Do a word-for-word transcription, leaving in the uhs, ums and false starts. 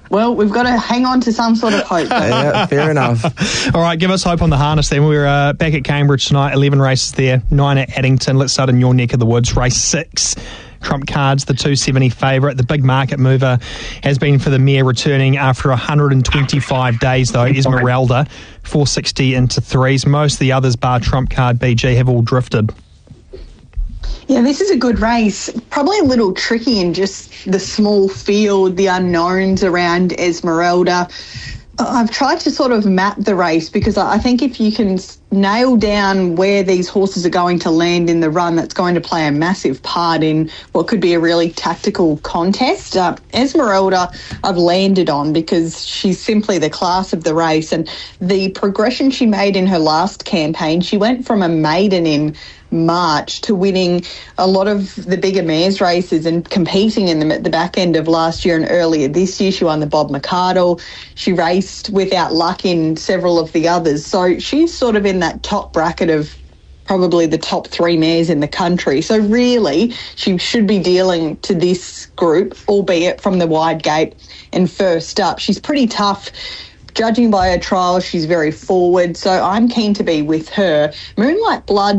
Well, we've got to hang on to some sort of hope. Yeah, fair enough. All right, give us hope on the harness then. We're uh, back at Cambridge tonight, eleven races there, nine at Addington. Let's start in your neck of the woods. Race six, Trump Cards, the two seventy favourite. The big market mover has been for the mare returning after one hundred twenty-five days, though. Esmeralda, four sixty into threes. Most of the others, bar Trump Card B G, have all drifted. Yeah, this is a good race. Probably a little tricky in just the small field, the unknowns around Esmeralda. I've tried to sort of map the race because I think if you can nail down where these horses are going to land in the run, that's going to play a massive part in what could be a really tactical contest. Uh, Esmeralda I've landed on because she's simply the class of the race, and the progression she made in her last campaign, she went from a maiden in March to winning a lot of the bigger mares races and competing in them at the back end of last year and earlier this year. She won the Bob McArdle. She raced without luck in several of the others. So she's sort of in that top bracket of probably the top three mares in the country. So really, she should be dealing to this group, albeit from the wide gate and first up. She's pretty tough. Judging by her trial, she's very forward, so I'm keen to be with her. Moonlight Blood